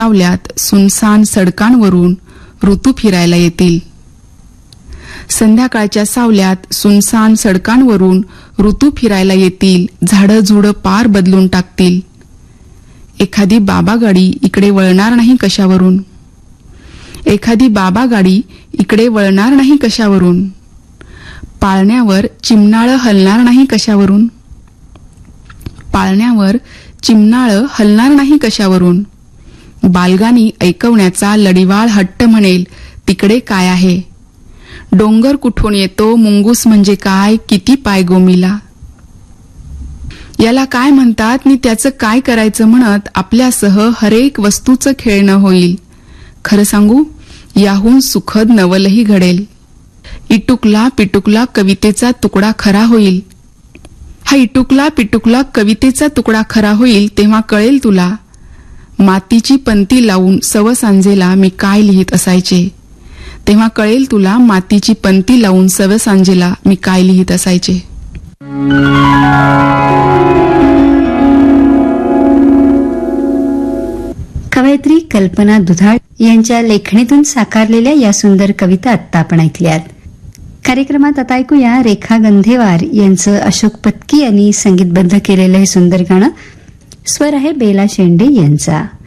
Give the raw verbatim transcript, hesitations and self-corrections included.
सावल्यात सुनसान सडकांवरून ऋतू फिरायला येतील. संध्याकाळच्या सावल्यात सुनसान सडकांवरून ऋतू फिरायला येतील. झाडं झुडं पार बदलून टाकतील. एखादी बाबा गाडी इकडे वळणार नाही कशावरून. एखादी बाबा गाडी इकडे वळणार नाही कशावरून. पाळण्यावर चिमणाळं हलणार नाही कशावरून. पाळण्यावर चिमणाळं हलणार नाही कशावरून. बालगाणी ऐकवण्याचा लडिवाळ हट्ट म्हणेल तिकडे काय आहे. डोंगर कुठून येतो मुंगूस म्हणजे काय किती पाय गोमिला. याला काय म्हणतात नि त्याचं काय करायचं म्हणत आपल्यासह हरेक वस्तूचं खेळणं होईल. खरं सांगू याहून सुखद नवलही घडेल. इटुकला पिटुकला कवितेचा तुकडा खरा होईल. हा इटुकला पिटुकला कवितेचा तुकडा खरा होईल तेव्हा कळेल तुला मातीची पंती लावून सव सांजेला मी काय लिहित असायचे. तेव्हा कळेल तुला मातीची पंती लावून सव सांजेला मी काय लिहित असायचे. कवयित्री कल्पना दुधाळ यांच्या लेखणीतून साकारलेल्या या सुंदर कविता आत्ता आपण ऐकल्यात. कार्यक्रमात आता ऐकूया रेखा गंधेवार यांचं अशोक पत्की यांनी संगीतबद्ध केलेलं हे सुंदर गाणं. स्वर आहे बेला शेंडे यांचा.